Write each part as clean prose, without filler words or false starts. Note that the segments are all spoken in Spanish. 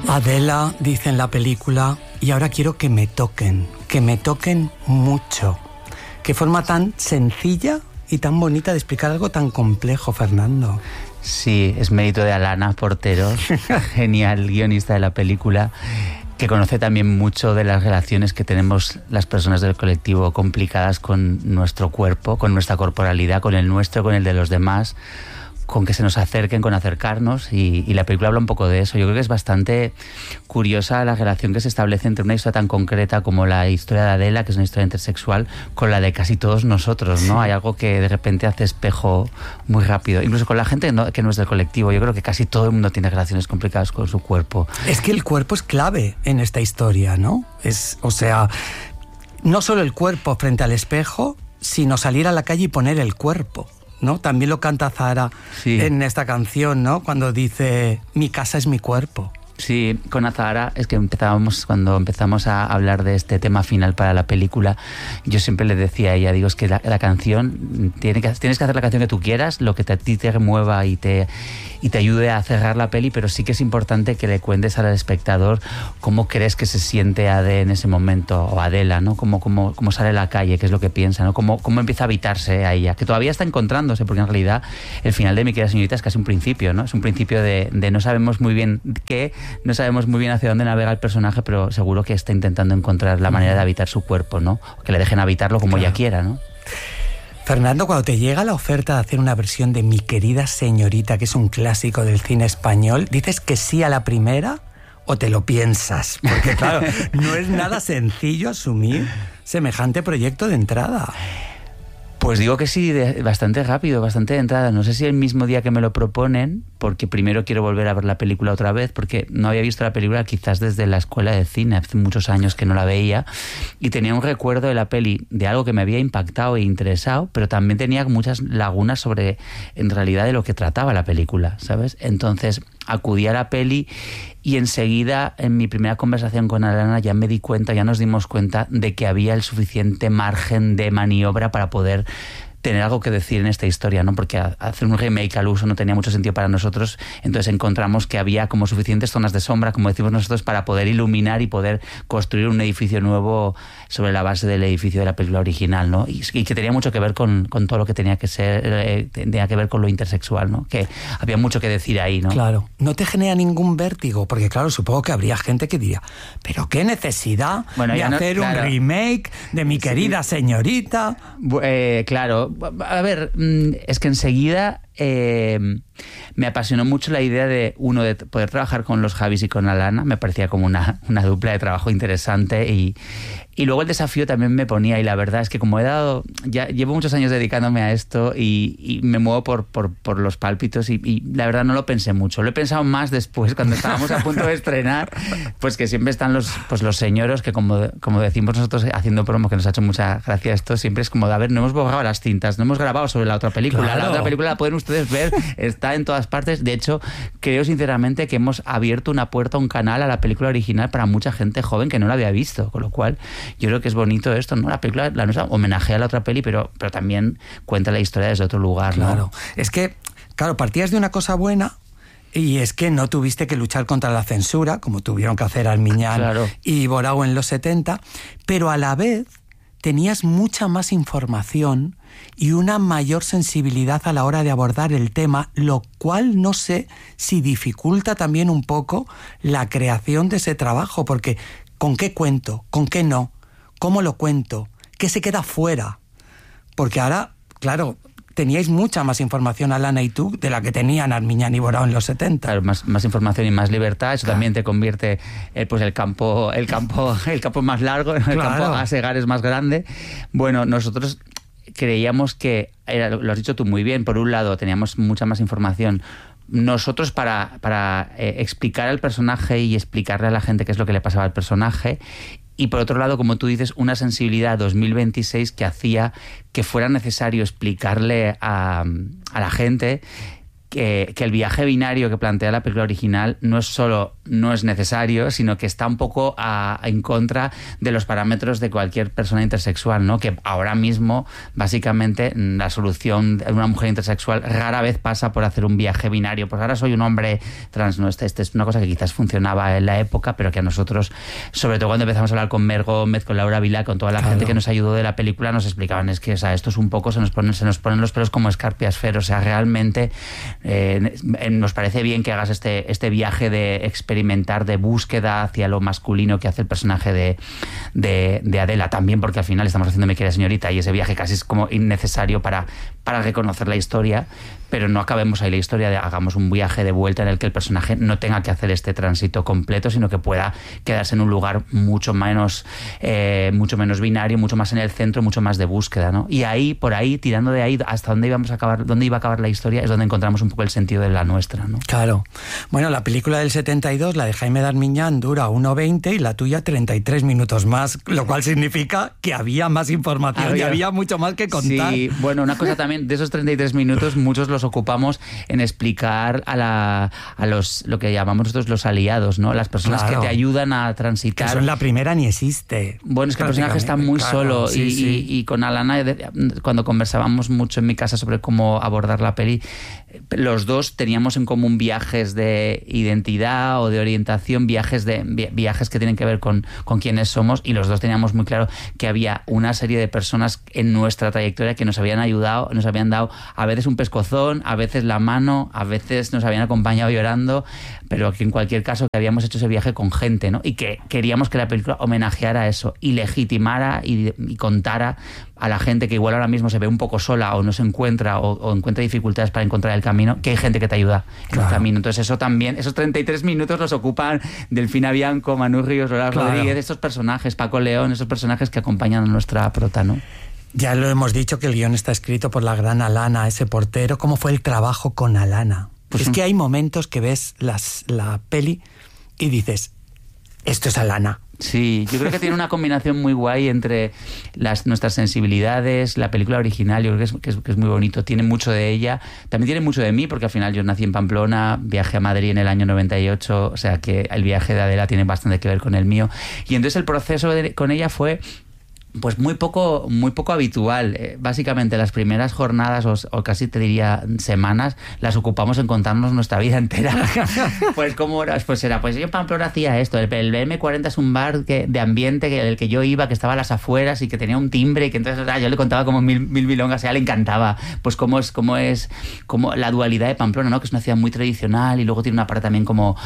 Adela dice en la película: y ahora quiero que me toquen mucho. Qué forma tan sencilla y tan bonita de explicar algo tan complejo, Fernando. Sí, es mérito de Alana Portero, genial guionista de la película, que conoce también mucho de las relaciones que tenemos las personas del colectivo complicadas con nuestro cuerpo, con nuestra corporalidad, con el nuestro, con el de los demás, con que se nos acerquen, con acercarnos, y la película habla un poco de eso. Yo creo que es bastante curiosa la relación que se establece entre una historia tan concreta como la historia de Adela, que es una historia intersexual, con la de casi todos nosotros, ¿no? Sí. Hay algo que de repente hace espejo muy rápido, incluso con la gente que no es del colectivo. Yo creo que casi todo el mundo tiene relaciones complicadas con su cuerpo. Es que el cuerpo es clave en esta historia, ¿no? O sea, no solo el cuerpo frente al espejo, sino salir a la calle y poner el cuerpo, ¿no? También lo canta Zahara, sí, en esta canción, ¿no? Cuando dice: mi casa es mi cuerpo. Sí, con Zahara es que cuando empezamos a hablar de este tema final para la película, yo siempre le decía a ella, digo, es que la canción, tienes que hacer la canción que tú quieras, lo que a ti te remueva y te ayude a cerrar la peli, pero sí que es importante que le cuentes al espectador cómo crees que se siente Ade en ese momento, o Adela, ¿no? Cómo sale a la calle, qué es lo que piensa, ¿no? Cómo empieza a habitarse a ella, que todavía está encontrándose, porque en realidad el final de Mi querida señorita es casi un principio, ¿no? Es un principio de no sabemos muy bien no sabemos muy bien hacia dónde navega el personaje, pero seguro que está intentando encontrar la manera de habitar su cuerpo, ¿no? Que le dejen habitarlo como ella quiera, ¿no? Fernando, cuando te llega la oferta de hacer una versión de Mi querida señorita, que es un clásico del cine español, ¿dices que sí a la primera o te lo piensas? Porque claro, no es nada sencillo asumir semejante proyecto de entrada. Pues digo que sí, bastante rápido, bastante de entrada. No sé si el mismo día que me lo proponen, porque primero quiero volver a ver la película otra vez, porque no había visto la película quizás desde la escuela de cine, hace muchos años que no la veía, y tenía un recuerdo de la peli de algo que me había impactado e interesado, pero también tenía muchas lagunas sobre, en realidad, de lo que trataba la película, ¿sabes? Entonces acudí a la peli y enseguida, en mi primera conversación con Alana, ya nos dimos cuenta de que había el suficiente margen de maniobra para poder tener algo que decir en esta historia, ¿no? Porque hacer un remake al uso no tenía mucho sentido para nosotros, entonces encontramos que había como suficientes zonas de sombra, como decimos nosotros, para poder iluminar y poder construir un edificio nuevo sobre la base del edificio de la película original, ¿no? Y que tenía mucho que ver con todo lo que tenía que ser, tenía que ver con lo intersexual, ¿no? Que había mucho que decir ahí, ¿no? Claro. ¿No te genera ningún vértigo? Porque claro, supongo que habría gente que diría: ¿pero qué necesidad de hacer un remake de Mi querida señorita? Claro. A ver, es que enseguida me apasionó mucho la idea de poder trabajar con los Javis y con Alana. Me parecía como una dupla de trabajo interesante, y luego el desafío también me ponía, y la verdad es que como ya llevo muchos años dedicándome a esto y me muevo por los pálpitos, y la verdad no lo pensé mucho. Lo he pensado más después, cuando estábamos a punto de estrenar, pues que siempre están los señoros que, como decimos nosotros haciendo promo, que nos ha hecho mucha gracia esto, siempre es como, a ver, no hemos borrado las cintas, no hemos grabado sobre la otra película. Claro. La otra película la pueden ustedes ver, está en todas partes. De hecho, creo sinceramente que hemos abierto una puerta, un canal a la película original para mucha gente joven que no la había visto, con lo cual yo creo que es bonito esto, ¿no? La película, la nuestra, homenajea a la otra peli, pero también cuenta la historia desde otro lugar, ¿no? Claro, es que, claro, partías de una cosa buena, y es que no tuviste que luchar contra la censura, como tuvieron que hacer Armiñán, claro, y Borao en los 70, pero a la vez tenías mucha más información y una mayor sensibilidad a la hora de abordar el tema, lo cual no sé si dificulta también un poco la creación de ese trabajo, porque ¿con qué cuento? ¿Con qué no? ¿Cómo lo cuento? ¿Qué se queda fuera? Porque ahora, claro, teníais mucha más información, Alana y tú, de la que tenían Armiñán y Borao en los 70. Claro, más información y más libertad. Eso también te convierte pues el campo más largo, el campo a segar es más grande. Bueno, nosotros creíamos que, lo has dicho tú muy bien, por un lado teníamos mucha más información nosotros para explicar al personaje y explicarle a la gente qué es lo que le pasaba al personaje, y por otro lado, como tú dices, una sensibilidad 2026 que hacía que fuera necesario explicarle a la gente que el viaje binario que plantea la película original no es necesario, sino que está un poco en contra de los parámetros de cualquier persona intersexual, ¿no? Que ahora mismo, básicamente, la solución de una mujer intersexual rara vez pasa por hacer un viaje binario. Pues ahora soy un hombre trans, ¿no? Este es una cosa que quizás funcionaba en la época, pero que a nosotros, sobre todo cuando empezamos a hablar con Mer Gómez, con Laura Vilá, con toda la gente que nos ayudó de la película, nos explicaban, es que, o sea, esto es un poco, se nos ponen los pelos como escarpias, Fer. O sea, realmente nos parece bien que hagas este viaje de experimentar, de búsqueda hacia lo masculino que hace el personaje de Adela, también porque al final estamos haciendo Mi querida señorita y ese viaje casi es como innecesario para reconocer la historia, pero no acabemos ahí la historia, hagamos un viaje de vuelta en el que el personaje no tenga que hacer este tránsito completo, sino que pueda quedarse en un lugar mucho menos binario, mucho más en el centro, mucho más de búsqueda, ¿no? Y ahí, por ahí, tirando de ahí hasta dónde iba a acabar la historia, es donde encontramos un poco el sentido de la nuestra, ¿no? Claro. Bueno, la película del 72, la de Jaime Darmiñán, dura 1:20 y la tuya 33 minutos más, lo cual significa que había más información y había mucho más que contar. Sí, bueno, una cosa también, de esos 33 minutos, muchos los ocupamos en explicar a lo que llamamos nosotros los aliados, ¿no? Las personas que te ayudan a transitar. Que eso en la primera ni existe. Bueno, es que el personaje está muy solo y con Alana, cuando conversábamos mucho en mi casa sobre cómo abordar la peli, los dos teníamos en común viajes de identidad o de orientación, viajes que tienen que ver con quiénes somos, y los dos teníamos muy claro que había una serie de personas en nuestra trayectoria que nos habían ayudado, nos habían dado a veces un pescozón, a veces la mano, a veces nos habían acompañado llorando, pero que en cualquier caso que habíamos hecho ese viaje con gente, ¿no? Y que queríamos que la película homenajeara eso y legitimara y contara a la gente que igual ahora mismo se ve un poco sola o no se encuentra o encuentra dificultades para encontrar el camino, que hay gente que te ayuda en el camino. Entonces eso también, esos 33 minutos los ocupan Delfina Bianco, Manu Ríos, Lola Rodríguez, estos personajes, Paco León, esos personajes que acompañan a nuestra prota, ¿no? Ya lo hemos dicho que el guión está escrito por la gran Alana, ese portero. ¿Cómo fue el trabajo con Alana? Pues es que hay momentos que ves la peli y dices, esto es Alana. Sí, yo creo que tiene una combinación muy guay entre nuestras sensibilidades, la película original, yo creo que es muy bonito, tiene mucho de ella, también tiene mucho de mí, porque al final yo nací en Pamplona, viajé a Madrid en el año 98, o sea que el viaje de Adela tiene bastante que ver con el mío, y entonces el proceso con ella fue pues muy poco habitual. Básicamente las primeras jornadas o casi te diría semanas las ocupamos en contarnos nuestra vida entera. Pues cómo era, pues yo en Pamplona hacía esto, el BM40 es un bar de ambiente el que yo iba, que estaba a las afueras y que tenía un timbre y que entonces yo le contaba como mil milongas, a ella le encantaba pues cómo es la dualidad de Pamplona, ¿no? Que es una ciudad muy tradicional y luego tiene una parte también como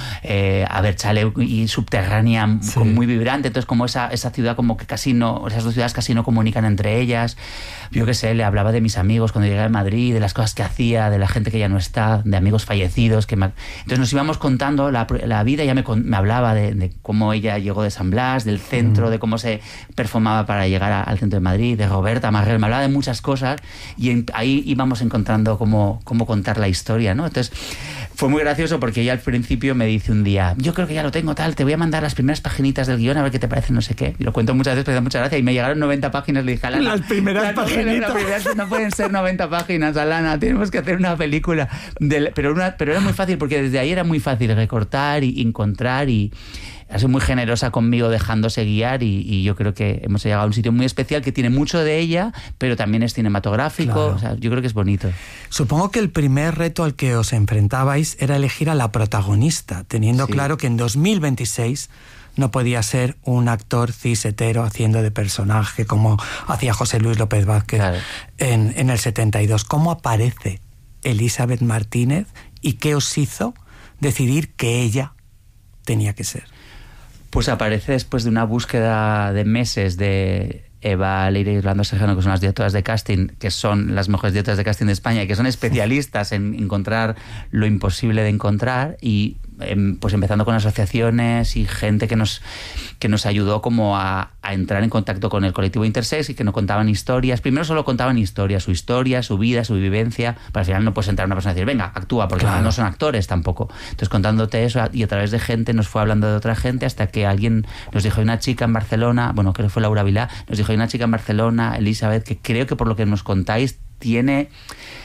chale y subterránea, muy vibrante, entonces como esa ciudad como que casi no, esas dos ciudades casi no comunican entre ellas. Yo qué sé, le hablaba de mis amigos cuando llegué a Madrid, de las cosas que hacía, de la gente que ya no está, de amigos fallecidos. Entonces nos íbamos contando la vida. Ella me hablaba de cómo ella llegó de San Blas, del centro, de cómo se perfumaba para llegar al centro de Madrid, de Roberta Marrel. Me hablaba de muchas cosas y ahí íbamos encontrando cómo contar la historia, ¿no? Entonces fue muy gracioso porque ella al principio me dice un día, yo creo que ya lo tengo tal, te voy a mandar las primeras paginitas del guión a ver qué te parece, no sé qué. Y lo cuento muchas veces, pero da mucha gracia. Y me llegaron 90 páginas, le dije, Alana, las primeras paginitas. No pueden ser 90 páginas, Alana, tenemos que hacer una película. Pero era muy fácil, porque desde ahí era muy fácil recortar y encontrar, y ha sido muy generosa conmigo dejándose guiar, y yo creo que hemos llegado a un sitio muy especial que tiene mucho de ella, pero también es cinematográfico. Claro. O sea, yo creo que es bonito. Supongo que el primer reto al que os enfrentabais era elegir a la protagonista, teniendo claro que en 2026 no podía ser un actor cis hetero haciendo de personaje como hacía José Luis López Vázquez en el 72. ¿Cómo aparece Elizabeth Martínez y qué os hizo decidir que ella tenía que ser? Pues aparece después de una búsqueda de meses de Eva Leire y Orlando Serrano, que son las directoras de casting, que son las mejores directoras de casting de España y que son especialistas en encontrar lo imposible de encontrar, y pues empezando con asociaciones y gente que nos ayudó como a entrar en contacto con el colectivo intersex y que nos contaban historias. Primero solo contaban historias, su vida, su vivencia, pero al final no puedes entrar a una persona y decir, venga, actúa, porque no son actores tampoco. Entonces contándote eso, y a través de gente nos fue hablando de otra gente, hasta que alguien nos dijo, hay una chica en Barcelona, bueno, creo que fue Laura Vilá, nos dijo, hay una chica en Barcelona, Elizabeth, que creo que por lo que nos contáis tiene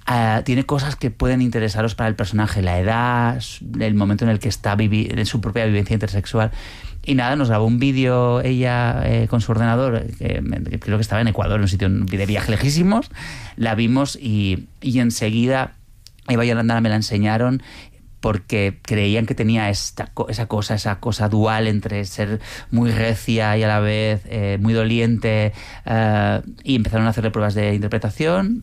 tiene cosas que pueden interesaros para el personaje, la edad, el momento en el que está en su propia vivencia intersexual. Y nada, nos grabó un vídeo ella con su ordenador, que creo que estaba en Ecuador, en un sitio de viaje lejísimos. La vimos y enseguida Eva y Yolanda me la enseñaron, porque creían que tenía esa cosa dual entre ser muy recia y a la vez muy doliente, y empezaron a hacerle pruebas de interpretación,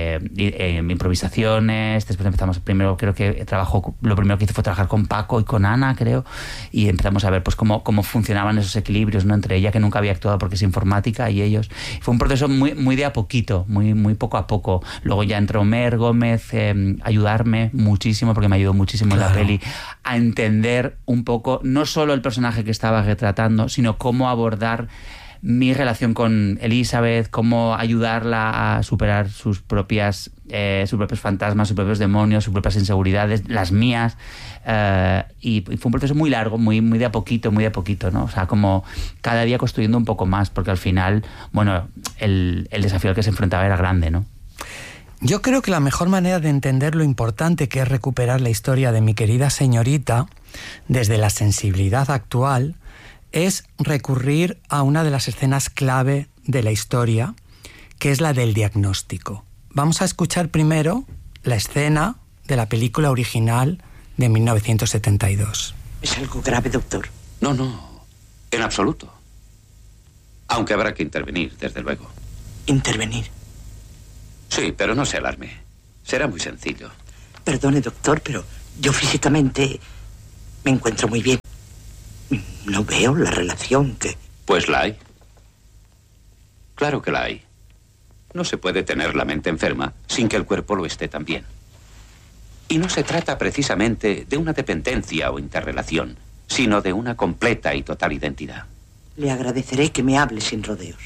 improvisaciones. Después empezamos, lo primero que hizo fue trabajar con Paco y con Ana, creo, y empezamos a ver pues cómo funcionaban esos equilibrios, ¿no?, entre ella, que nunca había actuado porque es informática, y ellos. Fue un proceso muy de a poquito, muy poco a poco. Luego ya entró Mer Gómez a ayudarme muchísimo, porque me ayudó muchísimo la peli a entender un poco no solo el personaje que estaba retratando, sino cómo abordar mi relación con Elizabeth, cómo ayudarla a superar sus propios fantasmas, sus propios demonios, sus propias inseguridades, las mías, y fue un proceso muy largo, muy de a poquito, ¿no? O sea, como cada día construyendo un poco más, porque al final, bueno, el desafío al que se enfrentaba era grande, ¿no? Yo creo que la mejor manera de entender lo importante que es recuperar la historia de mi querida señorita desde la sensibilidad actual es recurrir a una de las escenas clave de la historia, que es la del diagnóstico. Vamos a escuchar primero la escena de la película original de 1972. ¿Es algo grave, doctor? No, en absoluto. Aunque habrá que intervenir, desde luego. ¿Intervenir? Sí, pero no se alarme. Será muy sencillo. Perdone, doctor, pero yo físicamente me encuentro muy bien. No veo la relación que... Pues la hay. Claro que la hay. No se puede tener la mente enferma sin que el cuerpo lo esté también. Y no se trata precisamente de una dependencia o interrelación, sino de una completa y total identidad. Le agradeceré que me hable sin rodeos.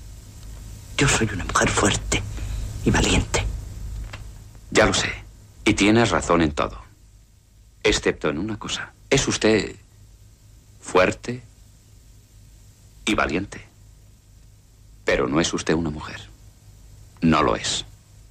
Yo soy una mujer fuerte y valiente. Ya lo sé. Y tienes razón en todo. Excepto en una cosa. Es usted fuerte y valiente. Pero no es usted una mujer. No lo es.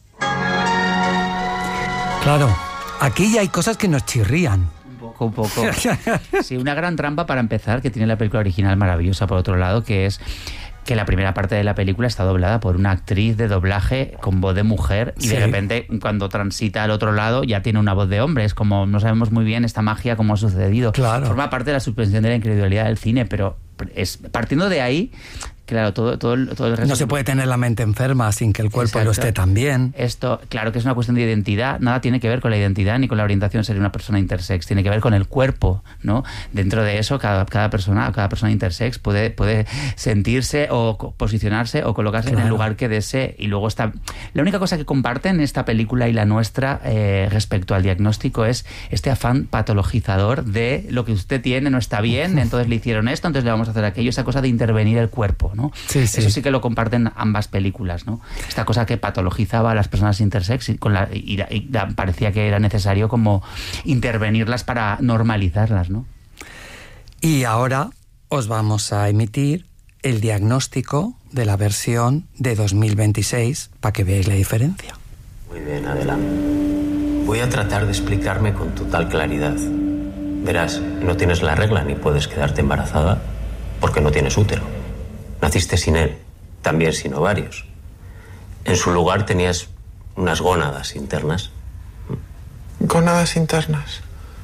Claro, aquí ya hay cosas que nos chirrían. Un poco. Sí, una gran trampa para empezar que tiene la película original, maravillosa por otro lado, que es que la primera parte de la película está doblada por una actriz de doblaje con voz de mujer, y de repente cuando transita al otro lado ya tiene una voz de hombre. Es como, no sabemos muy bien esta magia cómo ha sucedido. Claro. Forma parte de la suspensión de la incredulidad del cine, pero partiendo de ahí, claro, todo el resto... No se puede tener la mente enferma sin que el cuerpo lo esté también. Esto, claro que es una cuestión de identidad. Nada tiene que ver con la identidad ni con la orientación ser una persona intersex. Tiene que ver con el cuerpo, ¿no? Dentro de eso, cada persona intersex puede sentirse o posicionarse o colocarse en el lugar que desee. Y luego está... La única cosa que comparten esta película y la nuestra respecto al diagnóstico es este afán patologizador de lo que usted tiene no está bien, entonces le hicieron esto, entonces le vamos a hacer aquello. Esa cosa de intervenir el cuerpo, ¿no? Sí. Eso sí que lo comparten ambas películas, ¿no? Esta cosa que patologizaba a las personas intersex y parecía que era necesario como intervenirlas para normalizarlas, ¿no? Y ahora os vamos a emitir el diagnóstico de la versión de 2026 para que veáis la diferencia. Muy bien, Adela. Voy a tratar de explicarme con total claridad. Verás, no tienes la regla ni puedes quedarte embarazada porque no tienes útero. Naciste sin él, también sin ovarios. En su lugar tenías unas gónadas internas. ¿Gónadas internas?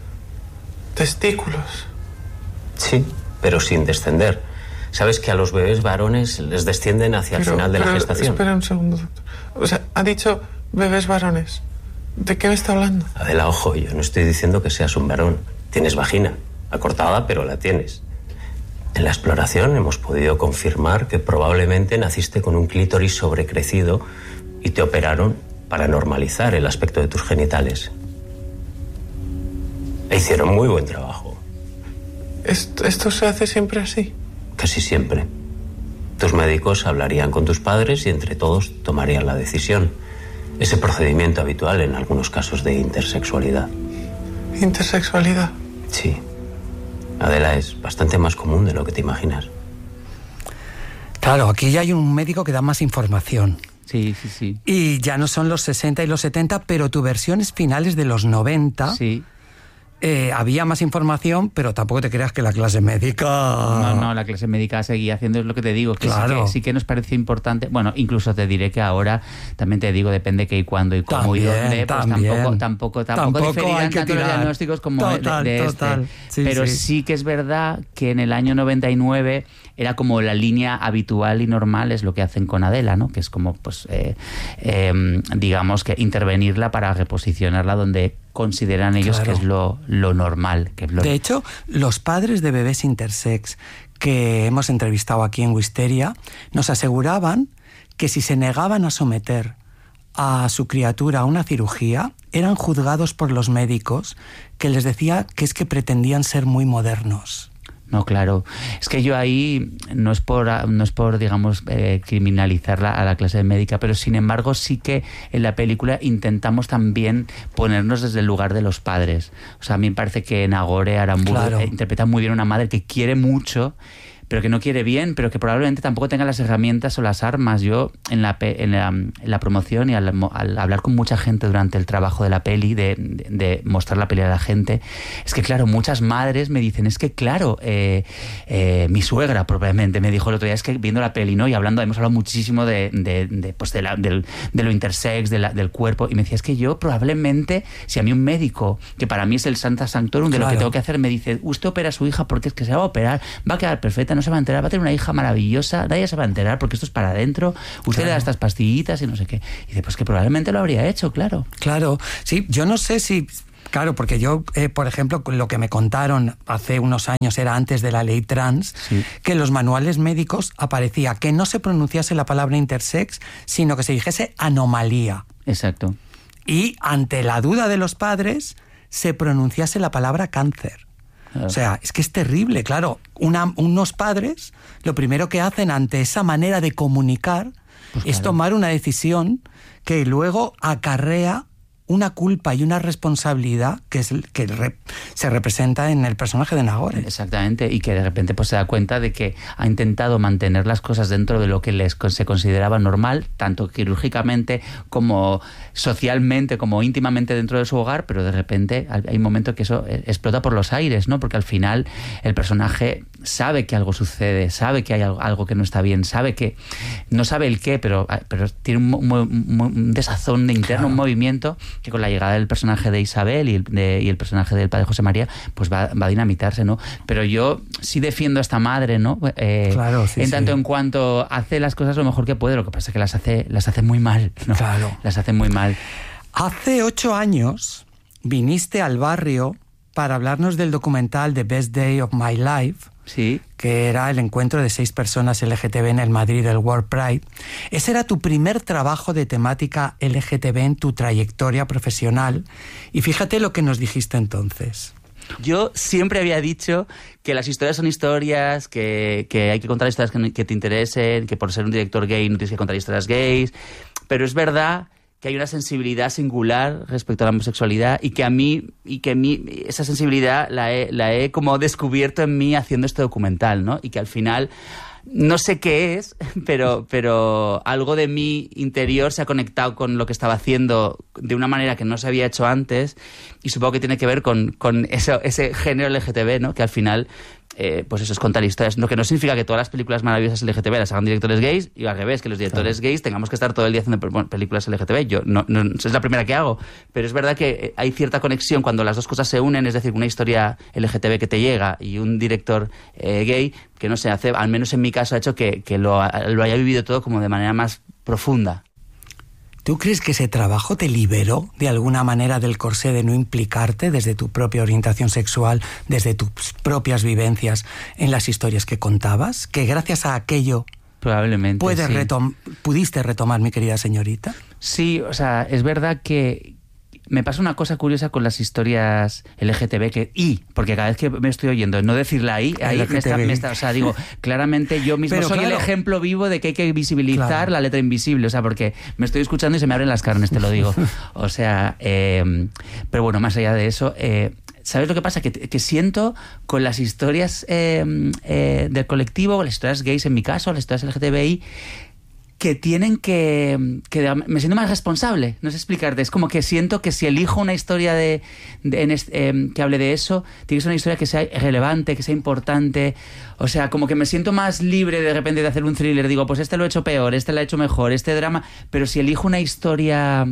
¿Testículos? Sí, pero sin descender. ¿Sabes que a los bebés varones les descienden hacia el final de la gestación? Espera un segundo, doctor. O sea, ha dicho bebés varones. ¿De qué me está hablando? Adela, ojo, yo no estoy diciendo que seas un varón. Tienes vagina, acortada, pero la tienes. En la exploración hemos podido confirmar que probablemente naciste con un clítoris sobrecrecido y te operaron para normalizar el aspecto de tus genitales. E hicieron muy buen trabajo. ¿Esto se hace siempre así? Casi siempre. Tus médicos hablarían con tus padres y entre todos tomarían la decisión. Ese procedimiento habitual en algunos casos de intersexualidad. ¿Intersexualidad? Sí. Adela, es bastante más común de lo que te imaginas. Claro, aquí ya hay un médico que da más información. Sí, sí, sí. Y ya no son los 60 y los 70, pero tu versión es finales de los 90. Sí. Había más información, pero tampoco te creas que la clase médica... No, la clase médica seguía haciendo, es lo que te digo, que claro. sí que nos parece importante. Bueno, incluso te diré que ahora, también te digo, depende qué y cuándo y cómo también, y dónde, pues tampoco diferirán tanto los diagnósticos como total. Sí, pero sí que es verdad que en el año 99 era como la línea habitual y normal, es lo que hacen con Adela, ¿no? Que es como, pues, digamos que intervenirla para reposicionarla donde consideran ellos que es lo normal. De hecho, los padres de bebés intersex que hemos entrevistado aquí en Wisteria nos aseguraban que si se negaban a someter a su criatura a una cirugía, eran juzgados por los médicos, que les decía que es que pretendían ser muy modernos. No, claro. Es que yo ahí no es por digamos, criminalizar a la clase médica, pero sin embargo sí que en la película intentamos también ponernos desde el lugar de los padres. O sea, a mí me parece que Nagore Aramburu interpreta muy bien a una madre que quiere mucho, pero que no quiere bien, pero que probablemente tampoco tenga las herramientas o las armas. Yo en la promoción y al hablar con mucha gente durante el trabajo de la peli, de mostrar la peli a la gente, es que claro, muchas madres me dicen, es que claro, mi suegra probablemente me dijo el otro día, es que viendo la peli, ¿no? Y hemos hablado muchísimo de lo intersex, del cuerpo, y me decía, es que yo probablemente, si a mí un médico, que para mí es el Santa Sanctorum de lo que tengo que hacer, me dice, usted opera a su hija porque es que se va a operar, va a quedar perfecta, no se va a enterar, va a tener una hija maravillosa, nadie se va a enterar porque esto es para adentro, usted le da estas pastillitas y no sé qué. Y dice, pues que probablemente lo habría hecho, claro. Claro, sí, yo no sé si... Claro, porque yo, por ejemplo, lo que me contaron hace unos años, era antes de la ley trans, que en los manuales médicos aparecía que no se pronunciase la palabra intersex, sino que se dijese anomalía. Exacto. Y ante la duda de los padres, se pronunciase la palabra cáncer. O sea, es que es terrible, claro. Unos padres, lo primero que hacen ante esa manera de comunicar es tomar una decisión que luego acarrea una culpa y una responsabilidad que se representa en el personaje de Nagore. Exactamente, y que de repente pues se da cuenta de que ha intentado mantener las cosas dentro de lo que se consideraba normal, tanto quirúrgicamente como socialmente, como íntimamente dentro de su hogar, pero de repente hay un momento que eso explota por los aires, ¿no? Porque al final el personaje sabe que algo sucede, sabe que hay algo que no está bien, sabe que no sabe el qué, pero tiene un desazón de interno, un movimiento que con la llegada del personaje de Isabel y el personaje del padre José María, pues va a dinamitarse, ¿no? Pero yo sí defiendo a esta madre, ¿no? Claro, sí, en tanto en cuanto hace las cosas lo mejor que puede, lo que pasa es que las hace muy mal, ¿no? Claro. Las hace muy mal. Hace 8 años viniste al barrio para hablarnos del documental The Best Day of My Life, sí, que era el encuentro de 6 personas LGTB en el Madrid del World Pride. Ese era tu primer trabajo de temática LGTB en tu trayectoria profesional. Y fíjate lo que nos dijiste entonces. Yo siempre había dicho que las historias son historias, que hay que contar historias que te interesen, que por ser un director gay no tienes que contar historias gays, pero es verdad que hay una sensibilidad singular respecto a la homosexualidad y que esa sensibilidad la he como descubierto en mí haciendo este documental, ¿no? Y que al final no sé qué es, pero algo de mi interior se ha conectado con lo que estaba haciendo de una manera que no se había hecho antes, y supongo que tiene que ver con ese género LGTB, ¿no? Que al final pues eso es contar historias, lo que no significa que todas las películas maravillosas LGTB las hagan directores gays, y al revés, que los directores gays tengamos que estar todo el día haciendo películas LGTB. Yo no es la primera que hago, pero es verdad que hay cierta conexión cuando las dos cosas se unen, es decir, una historia LGTB que te llega y un director gay, que no sé, al menos en mi caso ha hecho que lo haya vivido todo como de manera más profunda. ¿Tú crees que ese trabajo te liberó de alguna manera del corsé de no implicarte desde tu propia orientación sexual, desde tus propias vivencias en las historias que contabas? ¿Que gracias a aquello probablemente pudiste retomar, mi querida señorita? Sí, o sea, es verdad que me pasa una cosa curiosa con las historias LGTB, porque cada vez que me estoy oyendo no decir la I, ahí me está, o sea, digo, claramente yo mismo soy el ejemplo vivo de que hay que visibilizar la letra invisible, o sea, porque me estoy escuchando y se me abren las carnes, te lo digo. O sea, pero bueno, más allá de eso, ¿sabes lo que pasa? Que siento con las historias del colectivo, las historias gays en mi caso, las historias LGTBI, que tienen que me siento más responsable, no sé explicarte, es como que siento que si elijo una historia que hable de eso, tiene que ser una historia que sea relevante, que sea importante, o sea, como que me siento más libre de repente de hacer un thriller, digo, pues este lo he hecho peor, este lo he hecho mejor, este drama, pero si elijo una historia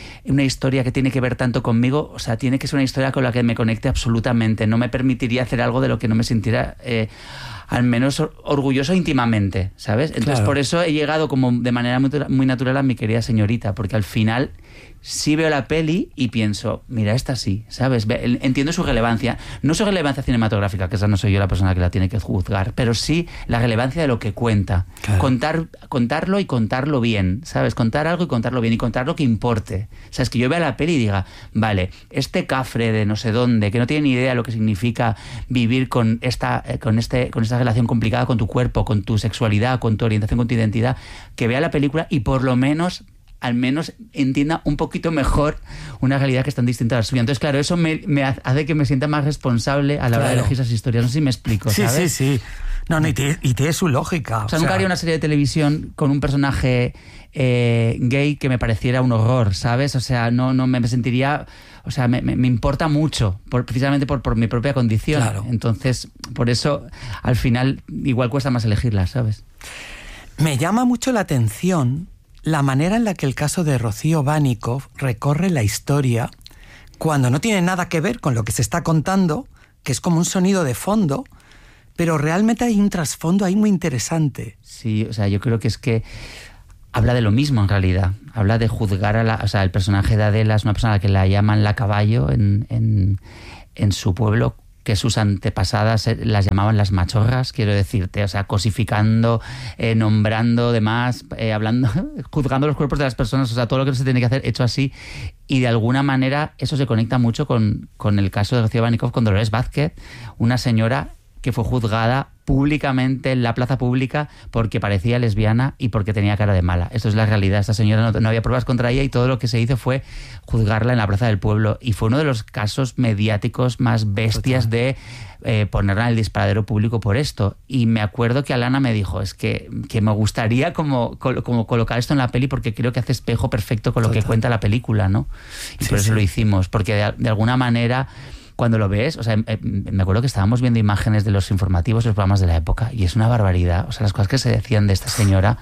que tiene que ver tanto conmigo, o sea, tiene que ser una historia con la que me conecte absolutamente, no me permitiría hacer algo de lo que no me sintiera al menos orgulloso íntimamente, ¿sabes? Entonces, claro, por eso he llegado como de manera muy natural a Mi querida señorita, porque al final sí veo la peli y pienso, mira, esta sí, ¿sabes? Entiendo su relevancia, no su relevancia cinematográfica, que esa no soy yo la persona que la tiene que juzgar, pero sí la relevancia de lo que cuenta. Claro. Contarlo y contarlo bien, ¿sabes? Contar algo y contarlo bien y contar lo que importe. ¿Sabes? Que yo vea la peli y diga, vale, este cafre de no sé dónde, que no tiene ni idea de lo que significa vivir con esta relación complicada con tu cuerpo, con tu sexualidad, con tu orientación, con tu identidad, que vea la película y por lo menos al menos entienda un poquito mejor una realidad que es tan distinta a la suya. Entonces, claro, eso me hace que me sienta más responsable a la hora de elegir esas historias. No sé si me explico, ¿sabes? Sí. No, y tiene su lógica. O sea, nunca haría una serie de televisión con un personaje gay que me pareciera un horror, ¿sabes? O sea, no me sentiría... O sea, me importa mucho, precisamente por mi propia condición. Claro. Entonces, por eso, al final, igual cuesta más elegirla, ¿sabes? Me llama mucho la atención la manera en la que el caso de Rocío Vanikov recorre la historia cuando no tiene nada que ver con lo que se está contando, que es como un sonido de fondo, pero realmente hay un trasfondo ahí muy interesante. Sí, o sea, yo creo que es que habla de lo mismo en realidad. Habla de juzgar o sea, el personaje de Adela es una persona a la que la llaman la caballo en su pueblo, que sus antepasadas las llamaban las machorras, quiero decirte, o sea, cosificando, nombrando demás, hablando, juzgando los cuerpos de las personas, o sea, todo lo que no se tiene que hacer hecho así, y de alguna manera eso se conecta mucho con el caso de Rocío Vanikov con Dolores Vázquez, una señora que fue juzgada públicamente en la plaza pública porque parecía lesbiana y porque tenía cara de mala. Esto es la realidad. Esta señora no había pruebas contra ella y todo lo que se hizo fue juzgarla en la plaza del pueblo. Y fue uno de los casos mediáticos más bestias de ponerla en el disparadero público por esto. Y me acuerdo que Alana me dijo, es que me gustaría como colocar esto en la peli porque creo que hace espejo perfecto con lo que cuenta la película, ¿no? Y por eso lo hicimos, porque de alguna manera... Cuando lo ves, o sea, me acuerdo que estábamos viendo imágenes de los informativos, los programas de la época, y es una barbaridad, o sea, las cosas que se decían de esta señora,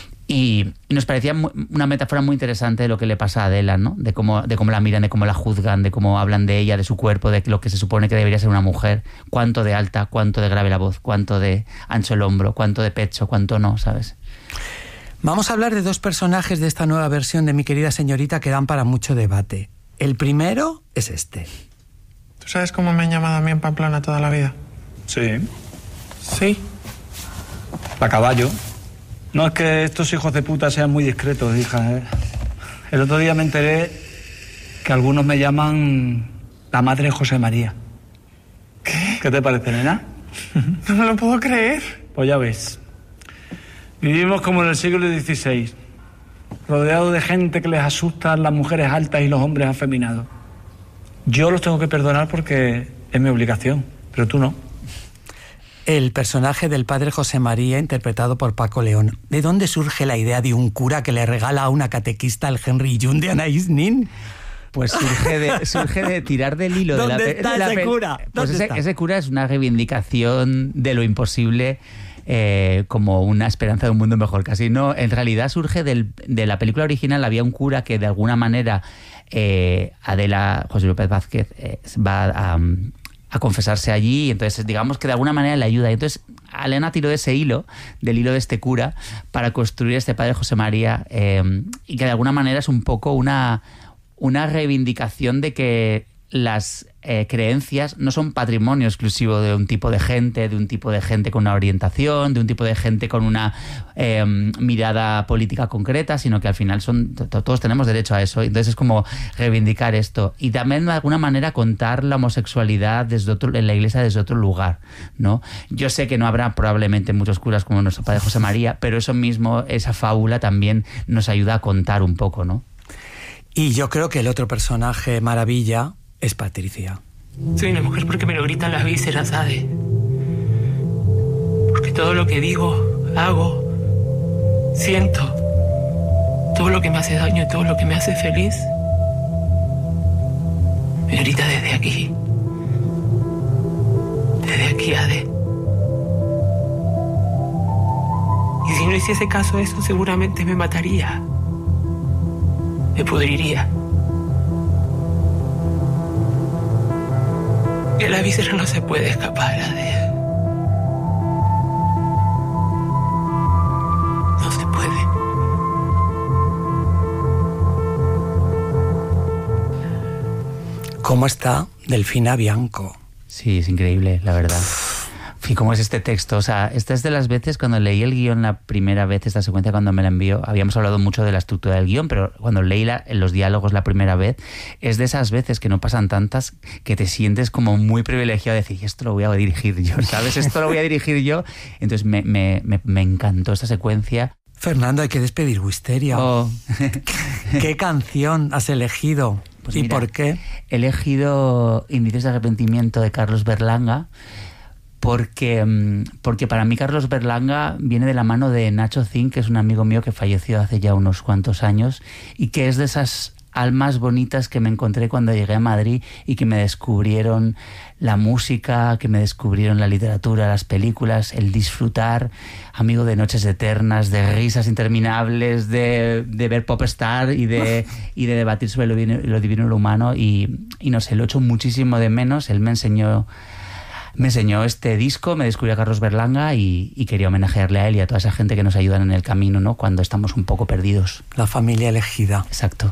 y nos parecía una metáfora muy interesante de lo que le pasa a Adela, ¿no? De cómo la miran, de cómo la juzgan, de cómo hablan de ella, de su cuerpo, de lo que se supone que debería ser una mujer, cuánto de alta, cuánto de grave la voz, cuánto de ancho el hombro, cuánto de pecho, cuánto no, ¿sabes? Vamos a hablar de dos personajes de esta nueva versión de Mi querida señorita que dan para mucho debate. El primero es este. ¿Tú sabes cómo me han llamado a mí en Pamplona toda la vida? Sí. ¿Sí? La caballo. No es que estos hijos de puta sean muy discretos, hija, ¿eh? El otro día me enteré que algunos me llaman la madre José María. ¿Qué? ¿Qué te parece, nena? No me lo puedo creer. Pues ya ves. Vivimos como en el siglo XVI, rodeado de gente que les asustan las mujeres altas y los hombres afeminados. Yo los tengo que perdonar porque es mi obligación, pero tú no. El personaje del padre José María, interpretado por Paco León. ¿De dónde surge la idea de un cura que le regala a una catequista el Henry June de Anaïs Nin? Pues surge de tirar del hilo de la ¿Dónde está ese cura? Pues ese cura es una reivindicación de lo imposible, como una esperanza de un mundo mejor. Casi no, en realidad surge de la película original. Había un cura que de alguna manera Adela, José López Vázquez, va a confesarse allí, y entonces digamos que de alguna manera le ayuda. Y entonces Elena tiró de ese hilo, del hilo de este cura, para construir este padre José María, y que de alguna manera es un poco una reivindicación de que las creencias no son patrimonio exclusivo de un tipo de gente con una orientación, de un tipo de gente con una mirada política concreta, sino que al final todos tenemos derecho a eso. Entonces es como reivindicar esto y también de alguna manera contar la homosexualidad en la iglesia desde otro lugar, ¿no? Yo sé que no habrá probablemente muchos curas como nuestro padre José María, pero eso mismo, esa fábula también nos ayuda a contar un poco, ¿no? Y yo creo que el otro personaje maravilla es Patricia. Soy una mujer porque me lo gritan las vísceras, ¿sabes? Porque todo lo que digo, hago, siento, todo lo que me hace daño y todo lo que me hace feliz me grita desde aquí. Desde aquí, Ade. Y si no hiciese caso a eso, seguramente me mataría. Me pudriría. Que la víscera no se puede escapar, Ade. No se puede. ¿Cómo está Delfina Bianco? Sí, es increíble, la verdad. Y cómo es este texto. O sea, esta es de las veces cuando leí el guión la primera vez, esta secuencia cuando me la envió, habíamos hablado mucho de la estructura del guión, pero cuando leí los diálogos la primera vez, es de esas veces que no pasan tantas que te sientes como muy privilegiado de decir, esto lo voy a dirigir yo, ¿sabes? Esto lo voy a dirigir yo. Entonces me encantó esta secuencia. Fernando, hay que despedir Wisteria. Oh. ¿Qué canción has elegido? Pues ¿Y mira, por qué? He elegido Indicios de arrepentimiento de Carlos Berlanga porque para mí Carlos Berlanga viene de la mano de Nacho Zin, que es un amigo mío que falleció hace ya unos cuantos años y que es de esas almas bonitas que me encontré cuando llegué a Madrid y que me descubrieron la música, que me descubrieron la literatura, las películas, el disfrutar, amigo de noches eternas, de risas interminables, de ver Popstar y de debatir sobre lo divino y lo humano y no sé, lo echo muchísimo de menos. Él me enseñó este disco, me descubrió a Carlos Berlanga y quería homenajearle a él y a toda esa gente que nos ayudan en el camino, ¿no? Cuando estamos un poco perdidos. La familia elegida. Exacto.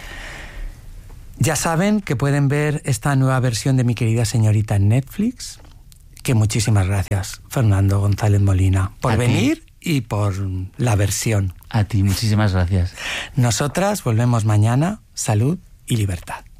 Ya saben que pueden ver esta nueva versión de Mi querida señorita en Netflix. Que muchísimas gracias, Fernando González Molina, por venir y por la versión. A ti, muchísimas gracias. Nosotras volvemos mañana. Salud y libertad.